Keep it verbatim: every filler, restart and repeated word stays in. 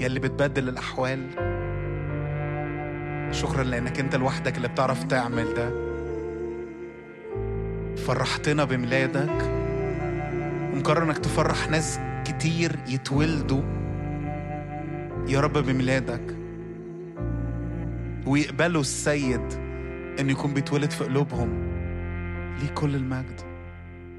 يلي بتبدل الأحوال. شكرا لأنك أنت لوحدك اللي بتعرف تعمل ده. فرحتنا بميلادك ومقرر أنك تفرح ناس كتير يتولدوا يا رب بميلادك، ويقبلوا السيد أن يكون بيتولد في قلوبهم. ليه كل المجد.